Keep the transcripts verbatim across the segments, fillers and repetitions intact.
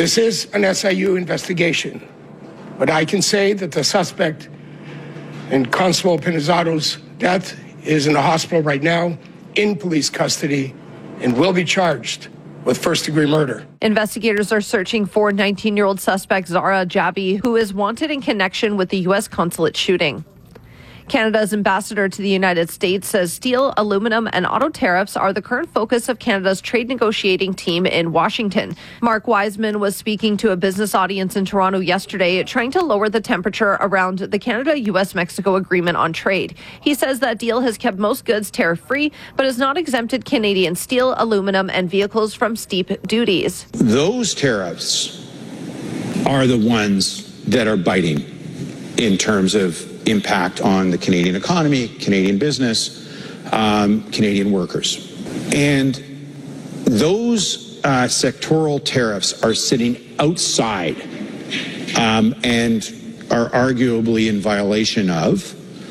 This is an S I U investigation, but I can say that the suspect in Constable Pinizzado's death is in the hospital right now, in police custody, and will be charged with first-degree murder. Investigators are searching for nineteen-year-old suspect Zara Jabi, who is wanted in connection with the U S consulate shooting. Canada's ambassador to the United States says steel, aluminum, and auto tariffs are the current focus of Canada's trade negotiating team in Washington. Mark Wiseman was speaking to a business audience in Toronto yesterday, trying to lower the temperature around the Canada-U S Mexico agreement on trade. He says that deal has kept most goods tariff-free, but has not exempted Canadian steel, aluminum, and vehicles from steep duties. Those tariffs are the ones that are biting in terms of impact on the Canadian economy, Canadian business, um, Canadian workers. And those uh, sectoral tariffs are sitting outside um, and are arguably in violation of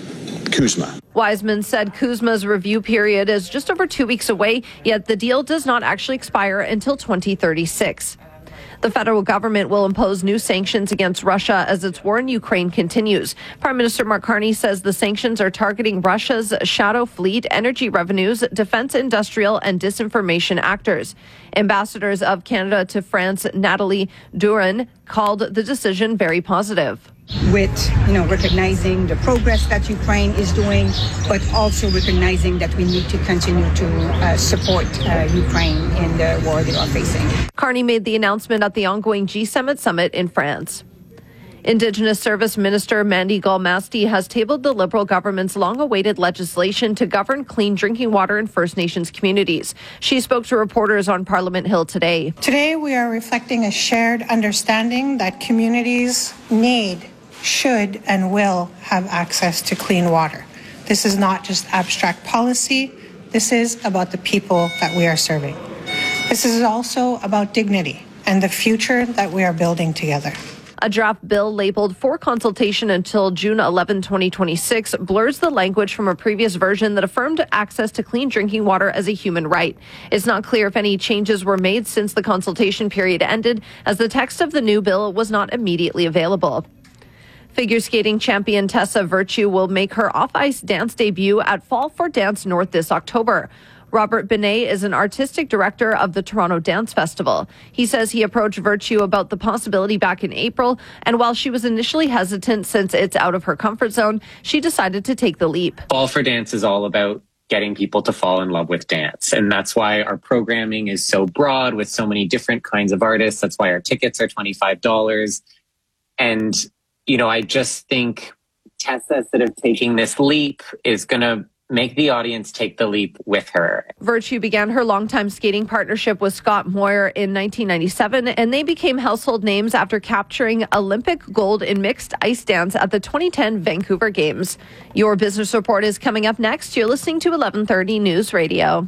CUSMA. Wiseman said CUSMA's review period is just over two weeks away, yet the deal does not actually expire until twenty thirty-six. The federal government will impose new sanctions against Russia as its war in Ukraine continues. Prime Minister Mark Carney says the sanctions are targeting Russia's shadow fleet, energy revenues, defense industrial, and disinformation actors. Ambassadors of Canada to France, Nathalie Duran, called the decision very positive. With, you know, recognizing the progress that Ukraine is doing, but also recognizing that we need to continue to uh, support uh, Ukraine in the war they are facing. Carney made the announcement at the ongoing G seven summit in France. Indigenous Service Minister Mandy Galmasti has tabled the Liberal government's long-awaited legislation to govern clean drinking water in First Nations communities. She spoke to reporters on Parliament Hill today. Today we are reflecting a shared understanding that communities need, should, and will have access to clean water. This is not just abstract policy. This is about the people that we are serving. This is also about dignity and the future that we are building together. A draft bill labeled for consultation until June eleventh, twenty twenty-six blurs the language from a previous version that affirmed access to clean drinking water as a human right. It's not clear if any changes were made since the consultation period ended, as the text of the new bill was not immediately available. Figure skating champion Tessa Virtue will make her off-ice dance debut at Fall for Dance North this October. Robert Binet is an artistic director of the Toronto Dance Festival. He says he approached Virtue about the possibility back in April, and while she was initially hesitant since it's out of her comfort zone, she decided to take the leap. Fall for Dance is all about getting people to fall in love with dance, and that's why our programming is so broad with so many different kinds of artists. That's why our tickets are twenty-five dollars. And, you know, I just think Tessa sort of taking this leap is going to make the audience take the leap with her. Virtue began her longtime skating partnership with Scott Moir in nineteen ninety-seven, and they became household names after capturing Olympic gold in mixed ice dance at the twenty ten Vancouver Games. Your business report is coming up next. You're listening to eleven thirty News Radio.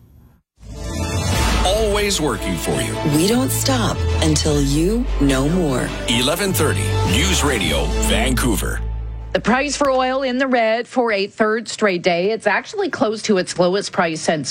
Always working for you. We don't stop until you know more. eleven thirty News Radio, Vancouver. The price for oil in the red for a third straight day. It's actually close to its lowest price since